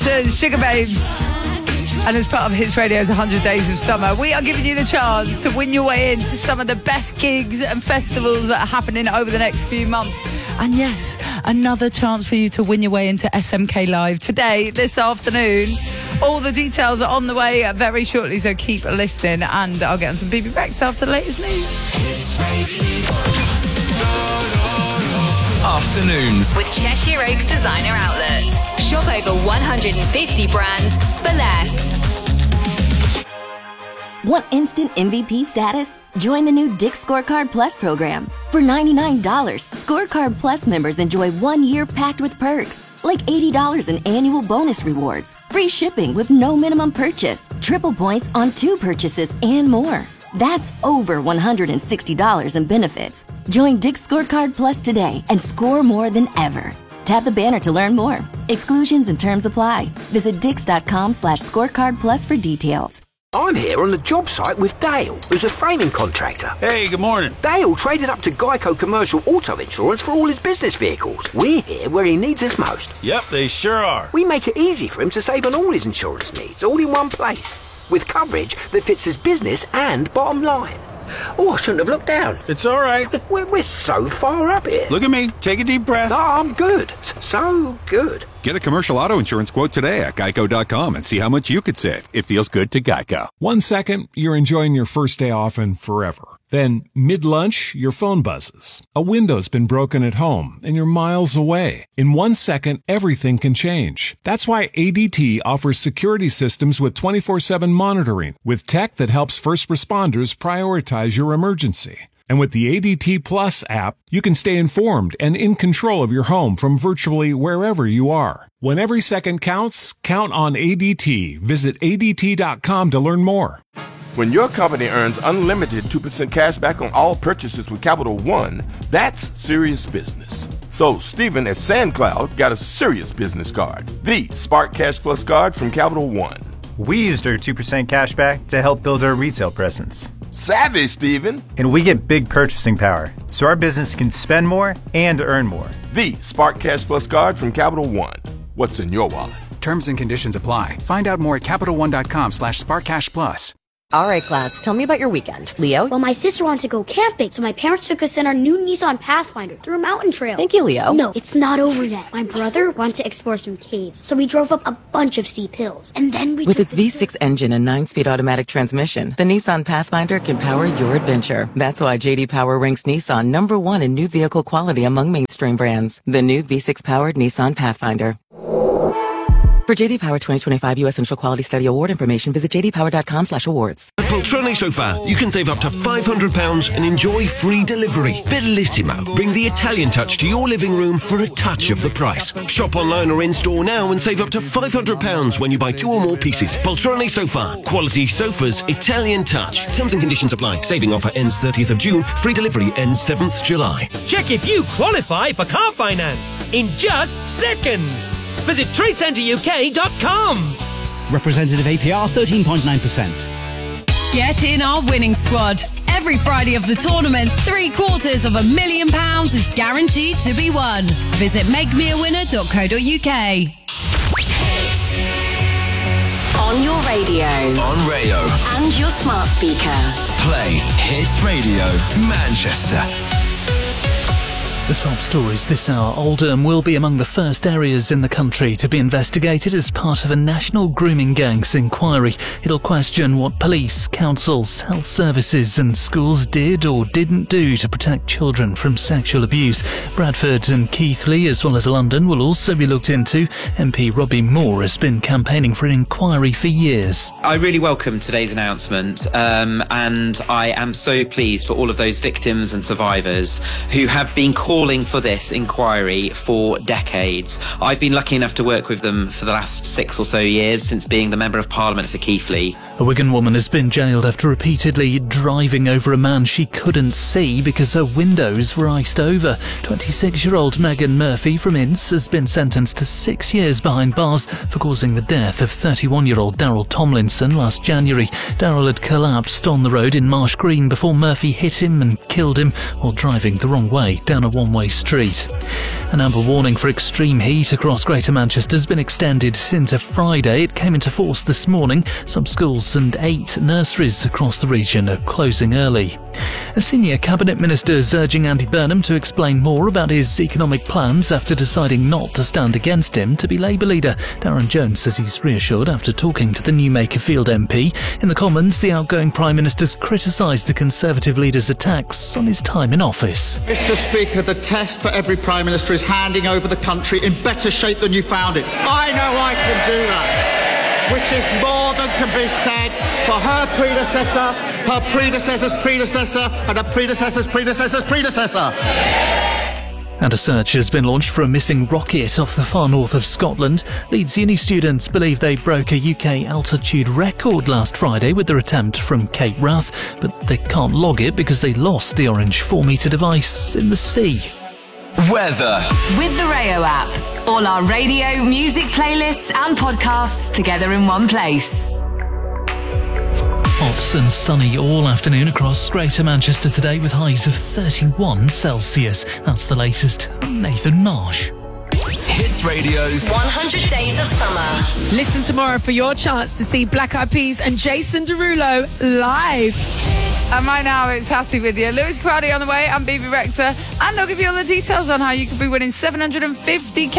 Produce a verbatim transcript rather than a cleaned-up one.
To Sugar Babes. And as part of Hits Radio's one hundred Days of Summer, we are giving you the chance to win your way into some of the best gigs and festivals that are happening over the next few months. And yes, another chance for you to win your way into S M K Live today, this afternoon. All the details are on the way very shortly, so keep listening. And I'll get on some B B Rex after the latest news. Afternoons with Cheshire Oaks Designer Outlets. Shop over one hundred fifty brands for less. Want instant M V P status? Join the new Dick's Scorecard Plus program. For ninety-nine dollars, Scorecard Plus members enjoy one year packed with perks, like eighty dollars in annual bonus rewards, free shipping with no minimum purchase, triple points on two purchases, and more. That's over one hundred sixty dollars in benefits. Join Dick's Scorecard Plus today and score more than ever. Tap the banner to learn more. Exclusions and terms apply. Visit dix.com slash scorecard plus for details. I'm here on the job site with Dale, who's a framing contractor. Hey, good morning. Dale traded up to Geico Commercial Auto Insurance for all his business vehicles. We're here where he needs us most. Yep, they sure are. We make it easy for him to save on all his insurance needs, all in one place, with coverage that fits his business and bottom line. Oh, I shouldn't have looked down. It's all right. We're, we're so far up here. Look at me. Take a deep breath. Oh, I'm good. So good. Get a commercial auto insurance quote today at geico dot com and see how much you could save. It feels good to Geico. One second, you're enjoying your first day off and forever. Then, mid-lunch, your phone buzzes. A window's been broken at home, and you're miles away. In one second, everything can change. That's why A D T offers security systems with twenty-four seven monitoring, with tech that helps first responders prioritize your emergency. And with the A D T Plus app, you can stay informed and in control of your home from virtually wherever you are. When every second counts, count on A D T. Visit A D T dot com to learn more. When your company earns unlimited two percent cash back on all purchases with Capital One, that's serious business. So Stephen at SandCloud got a serious business card, the Spark Cash Plus card from Capital One. We used our two percent cash back to help build our retail presence. Savvy, Stephen. And we get big purchasing power, so our business can spend more and earn more. The Spark Cash Plus card from Capital One. What's in your wallet? Terms and conditions apply. Find out more at capital one dot com slash spark cash plus. All right, class, tell me about your weekend. Leo? Well, my sister wanted to go camping, so my parents took us in our new Nissan Pathfinder through a mountain trail. Thank you, Leo. No, it's not over yet. My brother wanted to explore some caves, so we drove up a bunch of steep hills. And then we... With its V six engine and nine-speed automatic transmission, the Nissan Pathfinder can power your adventure. That's why J D Power ranks Nissan number one in new vehicle quality among mainstream brands. The new V six-powered Nissan Pathfinder. For J D Power twenty twenty-five U S Central Quality Study Award information, visit j d power dot com slash awards. At Poltrone Sofa, you can save up to five hundred pounds and enjoy free delivery. Bellissimo. Bring the Italian touch to your living room for a touch of the price. Shop online or in-store now and save up to five hundred pounds when you buy two or more pieces. Poltrone Sofa. Quality sofas, Italian touch. Terms and conditions apply. Saving offer ends thirtieth of June. Free delivery ends seventh of July. Check if you qualify for car finance in just seconds. Visit trade centre U K dot com. Representative A P R thirteen point nine percent. Get in our winning squad. Every Friday of the tournament, three quarters of a million pounds is guaranteed to be won. Visit make me a winner dot co dot uk. On your radio. On Rayo. And your smart speaker. Play Hits Radio Manchester. The top stories this hour. Oldham will be among the first areas in the country to be investigated as part of a national grooming gangs inquiry. It'll question what police, councils, health services and schools did or didn't do to protect children from sexual abuse. Bradford and Keighley, as well as London, will also be looked into. M P Robbie Moore has been campaigning for an inquiry for years. I really welcome today's announcement, um, and I am so pleased for all of those victims and survivors who have been calling for this inquiry for decades. I've been lucky enough to work with them for the last six or so years since being the Member of Parliament for Keighley. A Wigan woman has been jailed after repeatedly driving over a man she couldn't see because her windows were iced over. twenty-six-year-old Megan Murphy from Ince has been sentenced to six years behind bars for causing the death of thirty-one-year-old Daryl Tomlinson last January. Daryl had collapsed on the road in Marsh Green before Murphy hit him and killed him while driving the wrong way down a one-way street. An amber warning for extreme heat across Greater Manchester has been extended into Friday. It came into force this morning. Some schools and eight nurseries across the region are closing early. A senior cabinet minister is urging Andy Burnham to explain more about his economic plans after deciding not to stand against him to be Labour leader. Darren Jones says he's reassured after talking to the new Makerfield M P. In the Commons, the outgoing Prime Minister's criticised the Conservative leader's attacks on his time in office. Mister Speaker, the test for every Prime Minister is handing over the country in better shape than you found it. I know I can do that, which is more than can be said for her predecessor, her predecessor's predecessor, and her predecessor's predecessor's predecessor. And a search has been launched for a missing rocket off the far north of Scotland. Leeds Uni students believe they broke a U K altitude record last Friday with their attempt from Cape Wrath, but they can't log it because they lost the orange four-metre device in the sea. Weather. With the Rayo app, all our radio, music playlists and podcasts together in one place. Hot and sunny all afternoon across Greater Manchester today with highs of thirty-one Celsius. That's the latest. I'm Nathan Marsh. Hits Radio's one hundred Days of Summer. Listen tomorrow for your chance to see Black Eyed Peas and Jason Derulo live. And right now it's Hattie with you. Lewis Crowdy on the way. I'm B B Rexha. And I'll give you all the details on how you could be winning seven hundred fifty k